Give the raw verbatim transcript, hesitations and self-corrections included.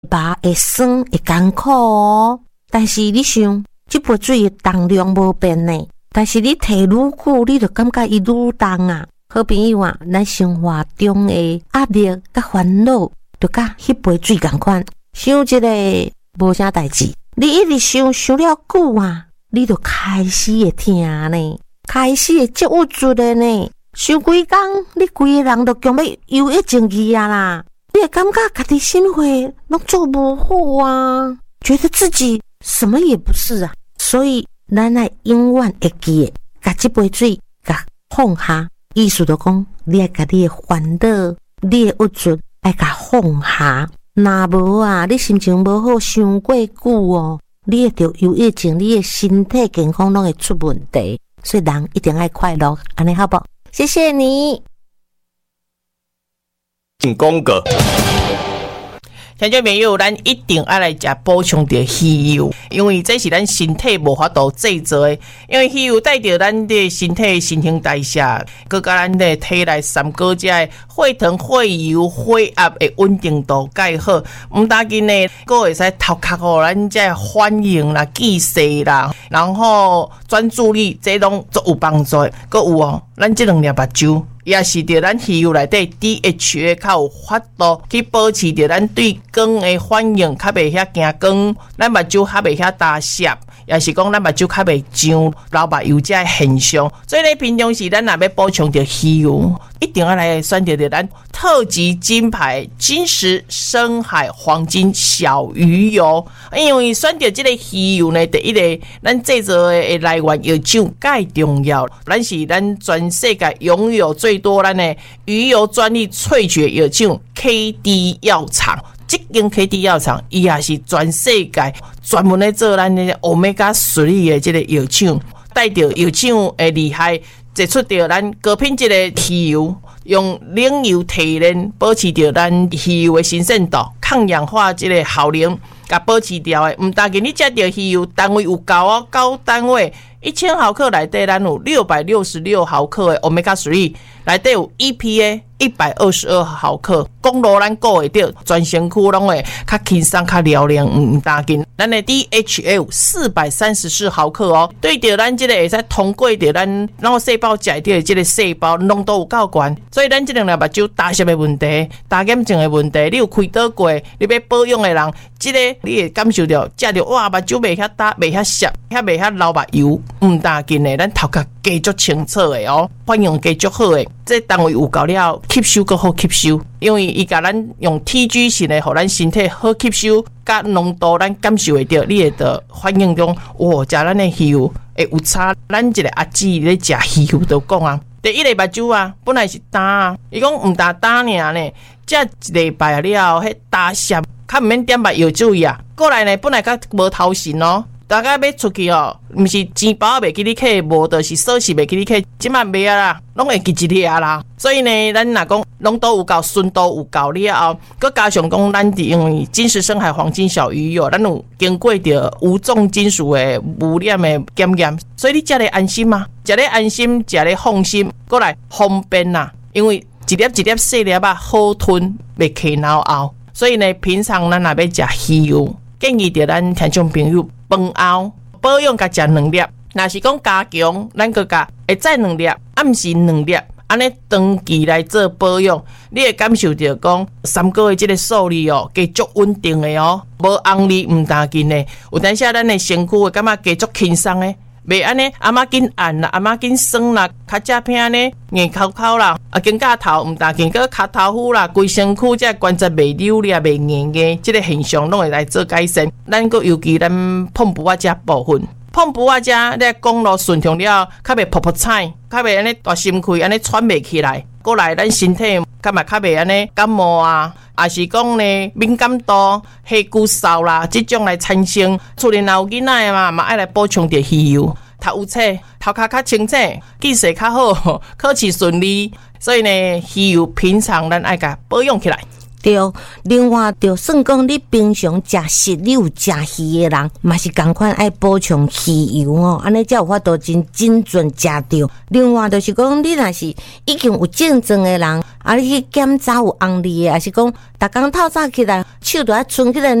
巴会酸会艰苦哦。但是你想，这杯水的重量无变呢，但是你摕愈久，你就感觉伊愈重啊。好朋友啊，咱生活中的压力甲烦恼，就甲迄杯水同款。想一个无啥代志，你一直想想了久啊，你就开始会疼呢，开始会足郁卒的呢。想几工，你规个人都强要忧郁症去啊啦！你会感觉家己心会拢做不好啊，觉得自己什么也不是啊。所以咱来永远会记的，甲这杯水甲放下。意思就讲，你要甲你的烦恼、你的郁卒，爱甲放下。若无啊，你心情无好，想过久哦，你会得忧郁症，你的身体健康拢会出问题。所以人一定要快乐，安尼好不好？谢谢你。 进广告。听众朋友，咱一定要来食补充着鱼油，因为这是咱身体无法度制作的。因为鱼油带着咱的身体新陈代谢，佮甲咱的体内三高这的血糖、血油、血压的稳定度介好，唔打紧呢，佮会使头壳互咱这反应啦、记忆啦，然后专注力，这拢足有帮助。佮有哦，咱这两粒目睭。也是着咱鱼油内底 D H A 较有法度去保持着咱对光的反应，较袂遐惊光，咱目睭较袂遐打涩，也是讲咱目睭较袂上老目油这现象。所以咧，平常时咱若要补充着鱼油，一定要来选择着咱特级金牌金石深海黄金小鱼油，因为选择这个鱼油呢，第一个咱制作的来源药厂介重要，咱是咱全世界拥有最最多咱的鱼油专利萃取药厂 K D 药厂，这间 K D 药厂伊也是全世界专门咧做咱的 Omega 三 的这个药厂，带着药厂的厉害，制出着咱高品质的鱼油，用冷油提炼，保持着咱鱼油的新鲜度、抗氧化这个效能，甲保持掉的。唔单紧你食着鱼油单位有够哦，高单位。一千毫克内底咱有六百六十六毫克的 Omega 三， 内底有 E P A 一百二十二毫克，公路咱顾会到，全身躯拢会较轻松、较嘹亮，唔打紧。咱的 D H A 四百三十四毫克哦，对着咱这个会使通过着咱脑细胞食着这个细胞浓度有够悬，所以咱这两粒目睭大湿的问题、大眼睛的问题，你有开刀过，你要保养的人，这个你会感受到食着哇，目睭袂遐大、袂遐涩、遐袂遐流目油。唔打紧的，咱头壳加足清楚的哦，反应加足好的，这单位有够了，吸收更好吸收，因为伊甲咱用 T G 型的，互咱身体好吸收，甲浓度咱感受会到，你会得反应中，哇，食咱的鱼油会有差。咱一个阿姊咧食鱼油都讲啊，第一个目睭啊，本来是干啊，伊讲唔干干尔呢，这一礼拜了，迄干涩，较唔免点目药注意啊。过来呢，本来较无头神哦。大家要出去哦，毋是钱包袂记你摕，无就是锁匙袂记你摕，即摆袂啊啦，拢会记一粒啦。所以呢，咱若讲浓度有够，纯度有够了后，佮加上讲咱伫因为金石深海黄金小鱼油，咱有经过着无重金属的污染的检验，所以你食咧安心嘛，食咧安心，食咧放心，过来方便啦。因为一粒一粒细粒啊，好吞，袂起脑后。所以呢，平常咱若要食鱼油，建议着咱听众朋友。饭后保养，甲食两粒。若是讲加强，咱个甲会再两粒，暗时两粒，安尼长期来做保养，你会感受到讲三个月这个数字哦，加足稳定的哦，无压力唔打紧的。有当时咱的身躯会感觉加足轻松的，袂安尼阿妈紧按啦，阿妈紧酸啦，脚趾片呢硬口口啦，啊肩胛头唔打紧，个脚头虎啦，规身躯这关节袂扭咧，袂硬硬，这个现象拢会来做改善。咱个尤其咱碰布啊这部分，碰布啊这咧公路顺畅了，较袂噗噗踩，较袂安尼大心开，安尼喘袂起来。过来咱身体敢嘛较袂安尼感冒啊，也是讲呢敏感度、气骨嗽啦，这种来产生。厝里若有囡仔嘛，嘛爱来补充点鱼油。读有册，头壳较清醒，记性较好，考试顺利。所以呢，鱼油平常咱爱甲保养起来。 对，另外就算讲你平常食食，你有食鱼的人，嘛是同款爱补充鱼油哦，安尼才有法度真精准食着。另外就是讲，你若是已经有症状的人，啊，你去检查有红痢的，还是讲逐工透早起来手都要伸起来。